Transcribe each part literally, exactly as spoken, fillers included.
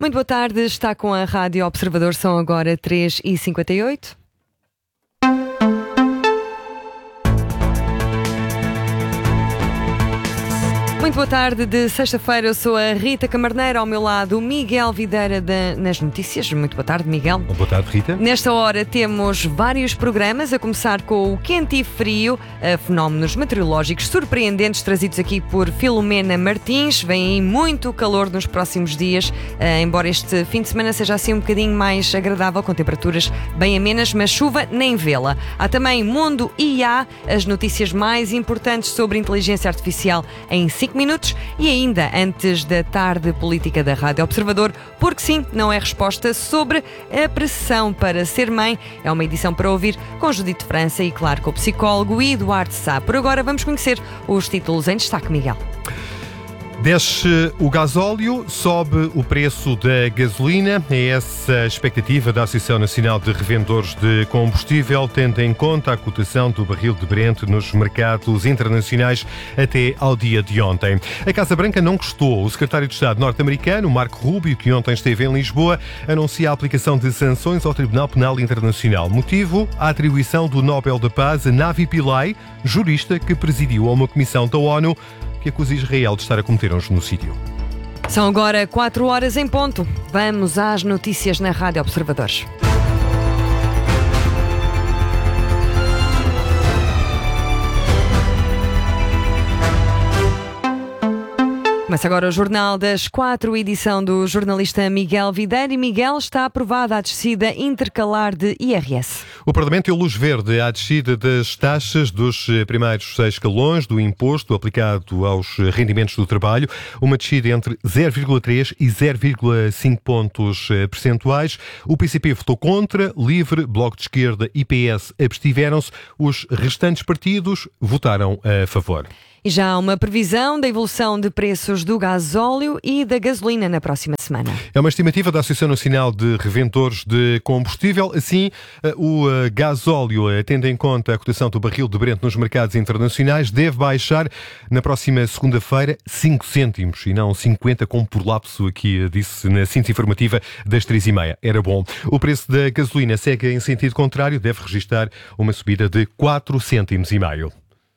Muito boa tarde, está com a Rádio Observador, são agora três e cinquenta e oito. Muito boa tarde de sexta-feira, eu sou a Rita Camarneiro, ao meu lado o Miguel Videira da, nas notícias. Muito boa tarde, Miguel. Boa tarde, Rita. Nesta hora temos vários programas, a começar com o quente e frio, fenómenos meteorológicos surpreendentes trazidos aqui por Filomena Martins. Vem aí muito calor nos próximos dias, embora este fim de semana seja assim um bocadinho mais agradável, com temperaturas bem amenas, mas chuva nem vê-la. Há também Mundo I A, as notícias mais importantes sobre inteligência artificial em cinco minutos e ainda antes da tarde política da Rádio Observador, porque sim, não é resposta sobre a pressão para ser mãe. É uma edição para ouvir com Judite França e, claro, com o psicólogo Eduardo Sá. Por agora vamos conhecer os títulos em destaque, Miguel. Desce o gasóleo, sobe o preço da gasolina. É essa a expectativa da Associação Nacional de Revendedores de Combustível, tendo em conta a cotação do barril de Brent nos mercados internacionais até ao dia de ontem. A Casa Branca não gostou. O secretário de Estado norte-americano, Marco Rubio, que ontem esteve em Lisboa, anuncia a aplicação de sanções ao Tribunal Penal Internacional. Motivo? A atribuição do Nobel da Paz a Navi Pillay, jurista que presidiu a uma comissão da ONU que acusa Israel de estar a cometer um genocídio. São agora quatro horas em ponto. Vamos às notícias na Rádio Observadores. Começa agora o Jornal das Quatro, edição do jornalista Miguel Videira. E Miguel, está aprovada a descida intercalar de I R S. O Parlamento deu luz verde à descida das taxas dos primeiros seis escalões do imposto aplicado aos rendimentos do trabalho, uma descida entre zero vírgula três e zero vírgula cinco pontos percentuais. O P C P votou contra, Livre, Bloco de Esquerda e P S abstiveram-se. Os restantes partidos votaram a favor. E já há uma previsão da evolução de preços do gasóleo e da gasolina na próxima semana. É uma estimativa da Associação Nacional de Revendedores de Combustível. Assim, o gasóleo, tendo em conta a cotação do barril de Brent nos mercados internacionais, deve baixar na próxima segunda-feira cinco cêntimos e não cinquenta, como por lapso aqui disse na síntese informativa das três e meia. Era bom. O preço da gasolina segue em sentido contrário, deve registrar uma subida de quatro cêntimos e meio.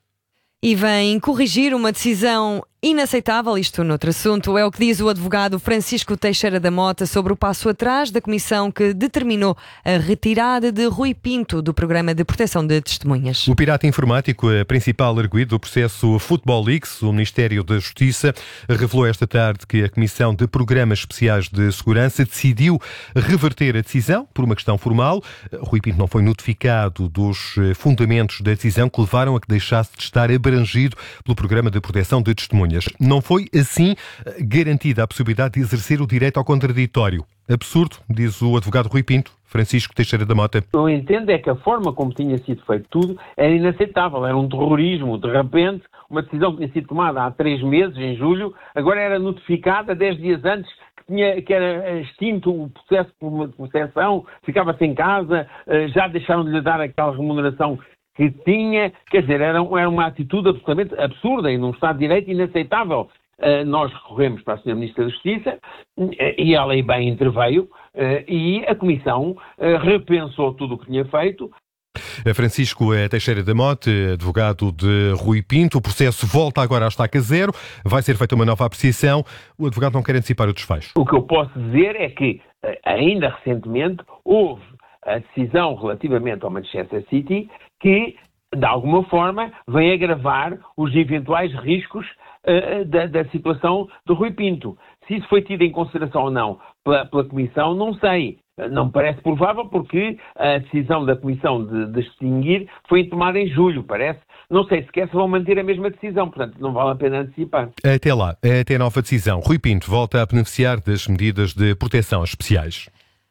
E vem corrigir uma decisão inaceitável, isto noutro assunto, é o que diz o advogado Francisco Teixeira da Mota sobre o passo atrás da comissão que determinou a retirada de Rui Pinto do programa de proteção de testemunhas. O pirata informático, a principal arguido do processo Football Leaks, o Ministério da Justiça, revelou esta tarde que a Comissão de Programas Especiais de Segurança decidiu reverter a decisão por uma questão formal. Rui Pinto não foi notificado dos fundamentos da decisão que levaram a que deixasse de estar abrangido pelo programa de proteção de testemunhas. Não foi, assim, garantida a possibilidade de exercer o direito ao contraditório. Absurdo, diz o advogado Rui Pinto, Francisco Teixeira da Mota. Eu entendo é que a forma como tinha sido feito tudo era inaceitável, era um terrorismo. De repente, uma decisão que tinha sido tomada há três meses, em julho, agora era notificada dez dias antes, que, tinha, que era extinto o processo de proteção, ficava-se em casa, já deixaram de lhe dar aquela remuneração que tinha, quer dizer, era, era uma atitude absolutamente absurda e num Estado de Direito inaceitável. Uh, nós recorremos para a senhora Ministra da Justiça uh, e ela aí bem interveio uh, e a Comissão uh, repensou tudo o que tinha feito. Francisco Teixeira da Mota, advogado de Rui Pinto. O processo volta agora à estaca zero. Vai ser feita uma nova apreciação. O advogado não quer antecipar o desfecho. O que eu posso dizer é que, uh, ainda recentemente, houve a decisão relativamente ao Manchester City que, de alguma forma, vem agravar os eventuais riscos uh, da, da situação do Rui Pinto. Se isso foi tido em consideração ou não pela, pela Comissão, não sei. Não me parece provável porque a decisão da Comissão de, de extinguir foi tomada em julho, parece. Não sei sequer se vão manter a mesma decisão, portanto não vale a pena antecipar. Até lá, até a nova decisão. Rui Pinto volta a beneficiar das medidas de proteção especiais.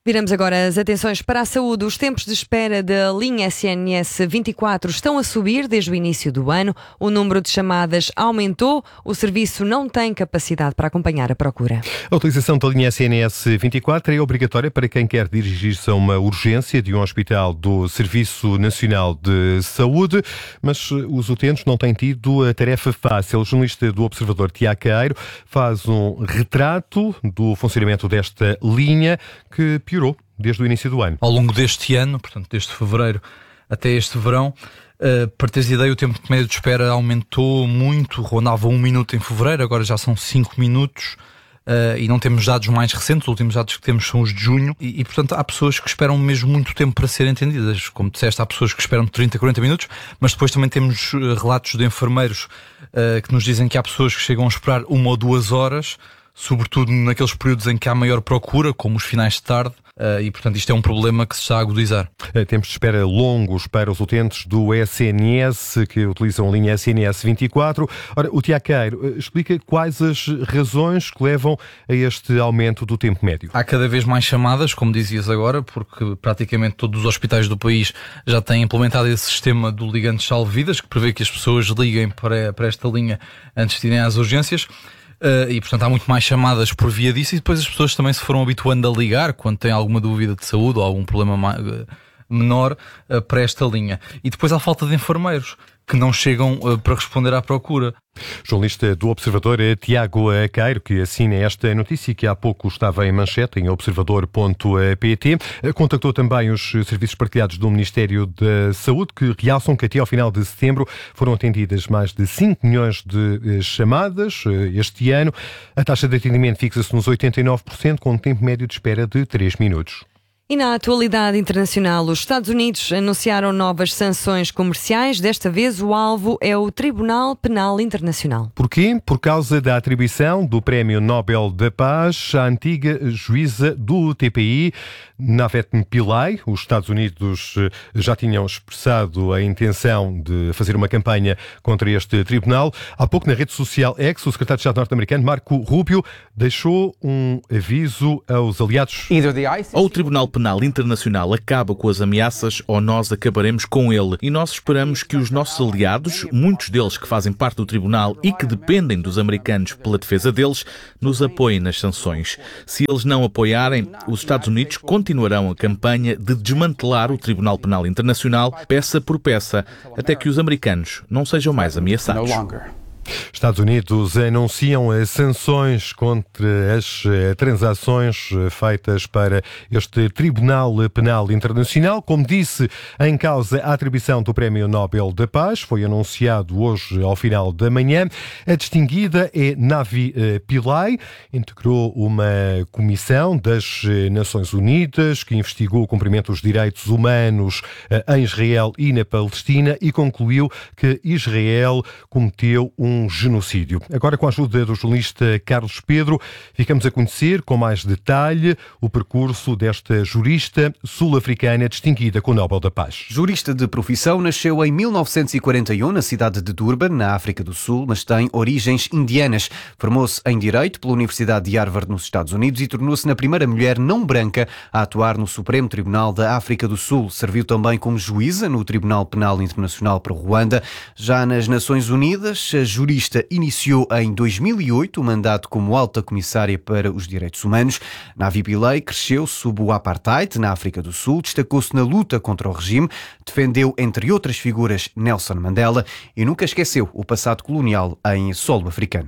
Viramos agora as atenções para a saúde. Os tempos de espera da linha S N S vinte e quatro estão a subir desde o início do ano. O número de chamadas aumentou. O serviço não tem capacidade para acompanhar a procura. A utilização da linha S N S vinte e quatro é obrigatória para quem quer dirigir-se a uma urgência de um hospital do Serviço Nacional de Saúde, mas os utentes não têm tido a tarefa fácil. O jornalista do Observador, Tiago Caeiro, faz um retrato do funcionamento desta linha que piorou desde o início do ano. Ao longo deste ano, portanto, desde fevereiro até este verão, uh, para teres ideia, o tempo de médio de espera aumentou muito, rondava um minuto em fevereiro, agora já são cinco minutos. Uh, e não temos dados mais recentes, os últimos dados que temos são os de junho, e, e portanto há pessoas que esperam mesmo muito tempo para serem atendidas. Como disseste, há pessoas que esperam trinta, quarenta minutos, mas depois também temos uh, relatos de enfermeiros uh, que nos dizem que há pessoas que chegam a esperar uma ou duas horas, sobretudo naqueles períodos em que há maior procura, como os finais de tarde. Uh, e, portanto, isto é um problema que se está a agudizar. Tempos de espera longos para os utentes do S N S que utilizam a linha S N S vinte e quatro. Ora, o Tiago Caeiro explica quais as razões que levam a este aumento do tempo médio. Há cada vez mais chamadas, como dizias agora, porque praticamente todos os hospitais do país já têm implementado esse sistema do ligante salva-vidas, que prevê que as pessoas liguem para, para esta linha antes de irem às urgências. Uh, e, portanto, há muito mais chamadas por via disso, e depois as pessoas também se foram habituando a ligar quando têm alguma dúvida de saúde ou algum problema mais, uh, menor uh, para esta linha. E depois há falta de enfermeiros que não chegam uh, para responder à procura. Jornalista do Observador, Tiago Caeiro, que assina esta notícia que há pouco estava em manchete em observador ponto pt. Contactou também os serviços partilhados do Ministério da Saúde, que realçam que até ao final de setembro foram atendidas mais de cinco milhões de chamadas este ano. A taxa de atendimento fixa-se nos oitenta e nove por cento, com um tempo médio de espera de três minutos. E na atualidade internacional, os Estados Unidos anunciaram novas sanções comerciais. Desta vez, o alvo é o Tribunal Penal Internacional. Porquê? Por causa da atribuição do Prémio Nobel da Paz à antiga juíza do T P I, Navet Pillay. Os Estados Unidos já tinham expressado a intenção de fazer uma campanha contra este tribunal. Há pouco, na rede social X, o secretário de Estado norte-americano, Marco Rubio, deixou um aviso aos aliados. Ou o Tribunal Penal Internacional acaba com as ameaças ou nós acabaremos com ele. E nós esperamos que os nossos aliados, muitos deles que fazem parte do Tribunal e que dependem dos americanos pela defesa deles, nos apoiem nas sanções. Se eles não apoiarem, os Estados Unidos continuarão a campanha de desmantelar o Tribunal Penal Internacional, peça por peça, até que os americanos não sejam mais ameaçados. Estados Unidos anunciam sanções contra as transações feitas para este Tribunal Penal Internacional. Como disse, em causa a atribuição do Prémio Nobel da Paz, foi anunciado hoje ao final da manhã. A distinguida é Navi Pillay, integrou uma comissão das Nações Unidas que investigou o cumprimento dos direitos humanos em Israel e na Palestina e concluiu que Israel cometeu um um genocídio. Agora, com a ajuda do jornalista Carlos Pedro, ficamos a conhecer com mais detalhe o percurso desta jurista sul-africana distinguida com o Nobel da Paz. Jurista de profissão, nasceu em mil novecentos e quarenta e um na cidade de Durban, na África do Sul, mas tem origens indianas. Formou-se em Direito pela Universidade de Harvard, nos Estados Unidos, e tornou-se na primeira mulher não branca a atuar no Supremo Tribunal da África do Sul. Serviu também como juíza no Tribunal Penal Internacional para Ruanda. Já nas Nações Unidas, a jurista iniciou em dois mil e oito o mandato como alta comissária para os direitos humanos. Navi Pillay cresceu sob o apartheid na África do Sul, destacou-se na luta contra o regime, defendeu, entre outras figuras, Nelson Mandela e nunca esqueceu o passado colonial em solo africano.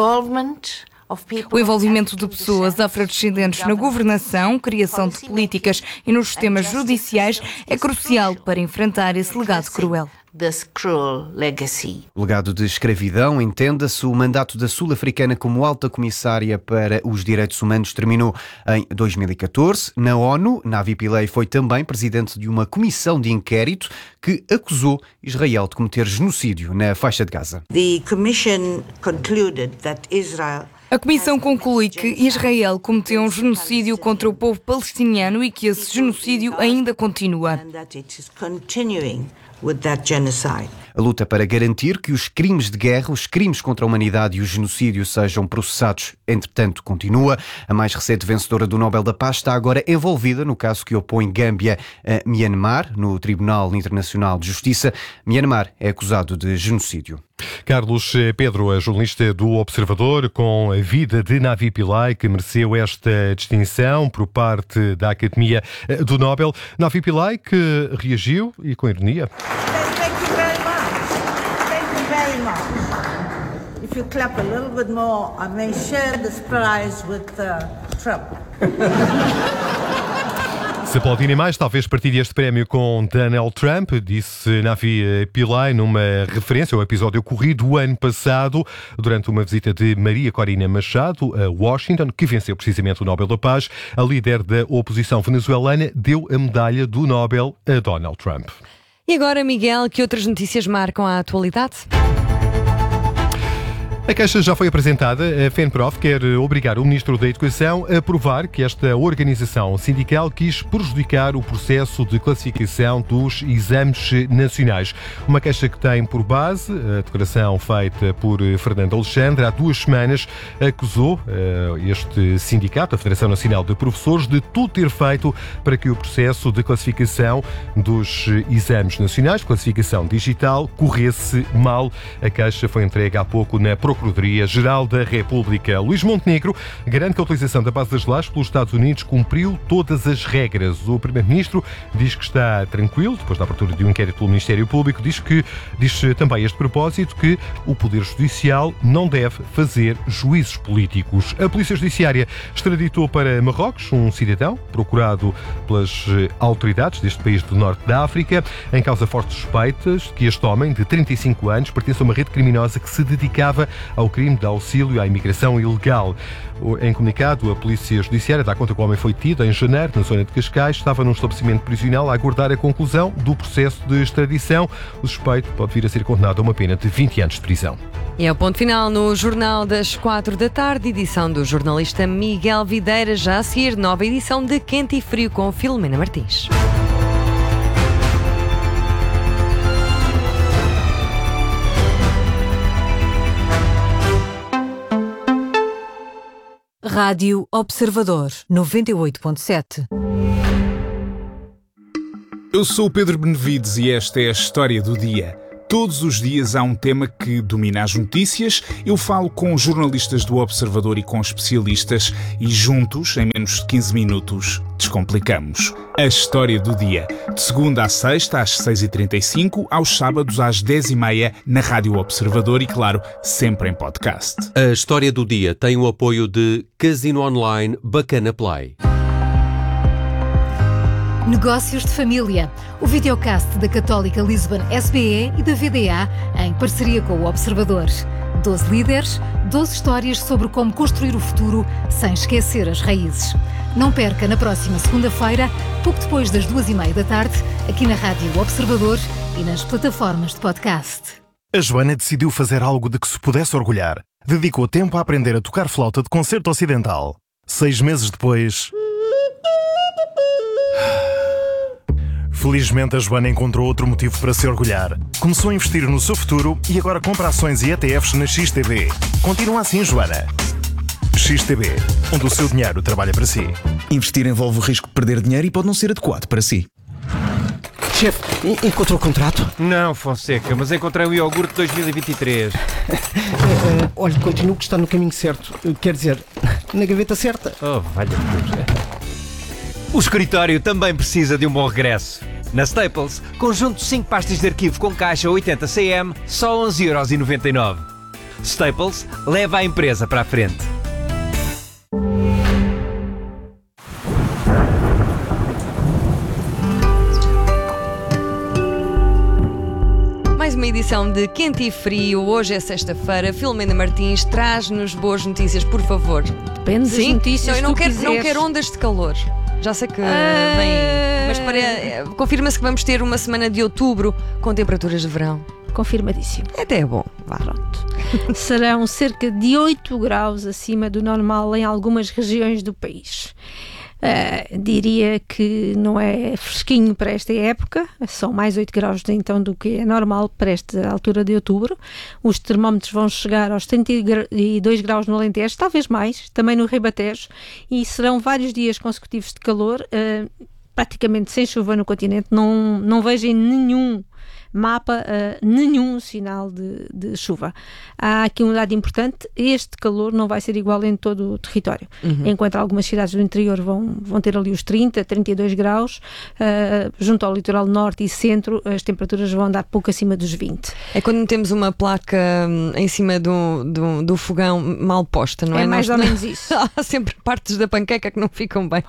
O envolvimento de pessoas afrodescendentes na governação, criação de políticas e nos sistemas judiciais é crucial para enfrentar esse legado cruel. Legado de escravidão, entenda-se. O mandato da sul-africana como alta comissária para os direitos humanos terminou em dois mil e catorze. Na ONU, Navi Pillay foi também presidente de uma comissão de inquérito que acusou Israel de cometer genocídio na faixa de Gaza. The commission concluded that Israel A Comissão conclui que Israel cometeu um genocídio contra o povo palestiniano e que esse genocídio ainda continua. with that genocide. A luta para garantir que os crimes de guerra, os crimes contra a humanidade e o genocídio sejam processados, entretanto, continua. A mais recente vencedora do Nobel da Paz está agora envolvida no caso que opõe Gâmbia a Myanmar, no Tribunal Internacional de Justiça. Myanmar é acusado de genocídio. Carlos Pedro, a jornalista do Observador, com a vida de Navi Pillay, que mereceu esta distinção por parte da Academia do Nobel. Navi Pillay, que reagiu e com ironia. If you clap a little bit more, I may share this prize with uh, Trump. Se aplaudirem mais, talvez partilhe este prémio com Donald Trump, disse Navi Pillay numa referência ao episódio ocorrido o ano passado, durante uma visita de Maria Corina Machado a Washington, que venceu precisamente o Nobel da Paz. A líder da oposição venezuelana deu a medalha do Nobel a Donald Trump. E agora, Miguel, que outras notícias marcam a atualidade? A queixa já foi apresentada. A FENPROF quer obrigar o Ministro da Educação a provar que esta organização sindical quis prejudicar o processo de classificação dos exames nacionais. Uma queixa que tem por base a declaração feita por Fernando Alexandre. Há duas semanas acusou este sindicato, a Federação Nacional de Professores, de tudo ter feito para que o processo de classificação dos exames nacionais, classificação digital, corresse mal. A queixa foi entregue há pouco na Procuradoria-Geral da República. Luís Montenegro garante que a utilização da base das lajes pelos Estados Unidos cumpriu todas as regras. O Primeiro-Ministro diz que está tranquilo, depois da abertura de um inquérito pelo Ministério Público, diz que diz também a este propósito que o Poder Judicial não deve fazer juízos políticos. A Polícia Judiciária extraditou para Marrocos um cidadão procurado pelas autoridades deste país do norte da África, em causa fortes suspeitas que este homem, de trinta e cinco anos, pertence a uma rede criminosa que se dedicava ao crime de auxílio à imigração ilegal. Em comunicado, a Polícia Judiciária dá conta que o homem foi detido em janeiro, na zona de Cascais, estava num estabelecimento prisional a aguardar a conclusão do processo de extradição. O suspeito pode vir a ser condenado a uma pena de vinte anos de prisão. E é o ponto final no Jornal das quatro da tarde, edição do jornalista Miguel Videira. Já a seguir, nova edição de Quente e Frio com Filomena Martins. Rádio Observador, noventa e oito ponto sete. Eu sou o Pedro Benevides e esta é a história do dia. Todos os dias há um tema que domina as notícias. Eu falo com jornalistas do Observador e com especialistas e juntos, em menos de quinze minutos, descomplicamos a história do dia. De segunda à sexta, às seis e trinta e cinco, aos sábados às dez e meia, na Rádio Observador e, claro, sempre em podcast. A história do dia tem o apoio de Casino Online Bacana Play. Negócios de Família, o videocast da Católica Lisbon S B E e da V D A em parceria com o Observador. doze líderes, doze histórias sobre como construir o futuro sem esquecer as raízes. Não perca na próxima segunda-feira, pouco depois das duas e meia da tarde, aqui na Rádio Observador e nas plataformas de podcast. A Joana decidiu fazer algo de que se pudesse orgulhar. Dedicou tempo a aprender a tocar flauta de concerto ocidental. Seis meses depois... Felizmente, a Joana encontrou outro motivo para se orgulhar. Começou a investir no seu futuro e agora compra ações e E T Fs na X T B. Continua assim, Joana. X T B, onde o seu dinheiro trabalha para si. Investir envolve o risco de perder dinheiro e pode não ser adequado para si. Chefe, encontrou o contrato? Não, Fonseca, mas encontrei o iogurte dois mil e vinte e três. uh, uh, olha, continuo que está no caminho certo. Quer dizer, na gaveta certa. Oh, valha-me. O escritório também precisa de um bom regresso. Na Staples, conjunto de cinco pastas de arquivo com caixa oitenta centímetros, só onze euros e noventa e nove. Staples leva a empresa para a frente. Mais uma edição de Quente e Frio. Hoje é sexta-feira. Filomena Martins traz-nos boas notícias, por favor. Depende das Sim? notícias. Não, eu não que quero, tu não quero ondas de calor. Já sei que uh... vem, mas para, confirma-se que vamos ter uma semana de outubro com temperaturas de verão. Confirmadíssimo. Até é bom. Vá. Pronto. Serão cerca de oito graus acima do normal em algumas regiões do país. Uh, diria que não é fresquinho para esta época, são mais oito graus então do que é normal para esta altura de outubro. Os termómetros vão chegar aos trinta e dois graus no Alentejo, talvez mais, também no Ribatejo, e serão vários dias consecutivos de calor, uh, praticamente sem chuva no continente. Não, não vejo em nenhum mapa uh, nenhum sinal de, de chuva. Há aqui um dado importante: este calor não vai ser igual em todo o território. Uhum. Enquanto algumas cidades do interior vão, vão ter ali os trinta, trinta e dois graus, uh, junto ao litoral norte e centro as temperaturas vão andar pouco acima dos vinte. É quando temos uma placa um, em cima do, do, do fogão mal posta, não é? É mais Nós, ou menos isso. Há sempre partes da panqueca que não ficam bem.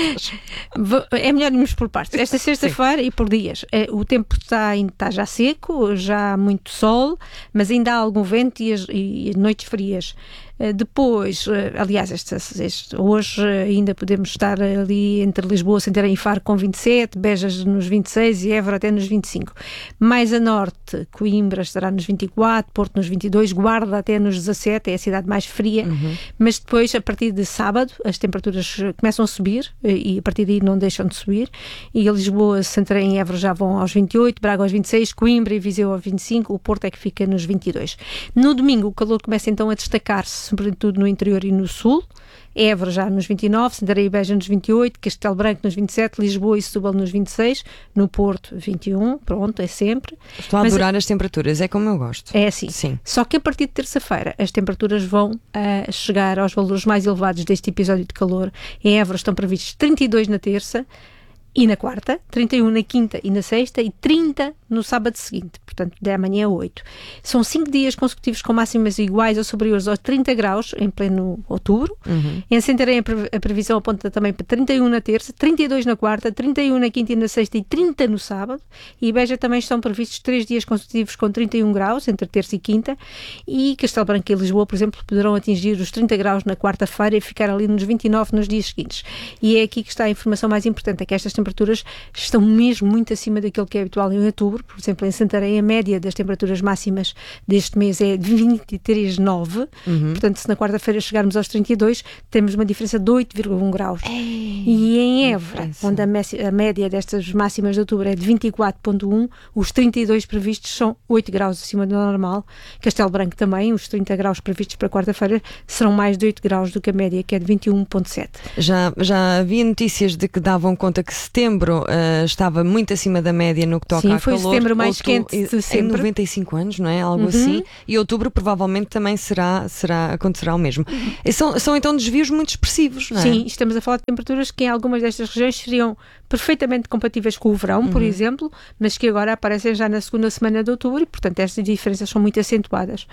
É melhor irmos por partes. Esta sexta-feira e por dias. É, o tempo está, está já seco, já há muito sol, mas ainda há algum vento e, as, e noites frias. Depois, aliás, este, este, hoje ainda podemos estar ali entre Lisboa, Santarém e Faro com vinte e sete, Bejas nos vinte e seis e Évora até nos vinte e cinco. Mais a norte, Coimbra estará nos vinte e quatro, Porto nos vinte e dois, Guarda até nos dezassete, é a cidade mais fria. Uhum. Mas depois, a partir de sábado, as temperaturas começam a subir e a partir daí não deixam de subir. E Lisboa, Santarém e Évora já vão aos vinte e oito, Braga aos vinte e seis, Coimbra e Viseu aos vinte e cinco, o Porto é que fica nos vinte e dois. No domingo, o calor começa então a destacar-se, sobretudo no interior e no sul. Évora já nos vinte e nove, Santarém e Beja nos vinte e oito, Castelo Branco nos vinte e sete, Lisboa e Setúbal nos vinte e seis, no Porto vinte e um, pronto, é sempre. Estou a adorar Mas, as temperaturas, é como eu gosto. É assim. Sim. Só que a partir de terça-feira as temperaturas vão uh, chegar aos valores mais elevados deste episódio de calor. Em Évora estão previstos trinta e dois na terça e na quarta, trinta e um na quinta e na sexta e trinta no sábado seguinte, portanto de amanhã a oito. São cinco dias consecutivos com máximas iguais ou superiores aos trinta graus em pleno outubro. Uhum. Em Santarém a, pre- a previsão aponta também para trinta e um na terça, trinta e dois na quarta, trinta e um na quinta e na sexta e trinta no sábado. E Beja também estão previstos três dias consecutivos com trinta e um graus entre terça e quinta, e Castelo Branco e Lisboa, por exemplo, poderão atingir os trinta graus na quarta-feira e ficar ali nos vinte e nove nos dias seguintes. E é aqui que está a informação mais importante, é que estas temperaturas estão mesmo muito acima daquilo que é habitual em outubro. Por exemplo, em Santarém a média das temperaturas máximas deste mês é de vinte e três vírgula nove, uhum. Portanto se na quarta-feira chegarmos aos trinta e dois temos uma diferença de oito vírgula um graus. Ei, e em Évora, onde a, me- a média destas máximas de outubro é de vinte e quatro vírgula um, os trinta e dois previstos são oito graus acima do normal. Castelo Branco também, os trinta graus previstos para quarta-feira serão mais de oito graus do que a média, que é de vinte e um vírgula sete. Já, já havia notícias de que davam conta que setembro Uh, estava muito acima da média no que toca Sim, a foi calor. Sim, setembro mais Outu- quente de sempre. Em noventa e cinco anos, não é? Algo uhum. assim. E outubro provavelmente também será, será, acontecerá o mesmo. E são, são então desvios muito expressivos, não é? Sim, estamos a falar de temperaturas que em algumas destas regiões seriam perfeitamente compatíveis com o verão, uhum. por exemplo, mas que agora aparecem já na segunda semana de outubro e, portanto, estas diferenças são muito acentuadas.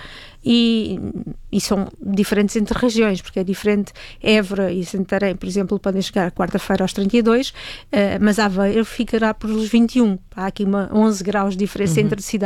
E, e são diferentes entre regiões, porque é diferente. Évora e Santarém, por exemplo, podem chegar quarta-feira aos trinta e dois, uh, mas Aveiro ficará por os vinte e um. Há aqui uma onze graus de diferença uhum. entre cidades.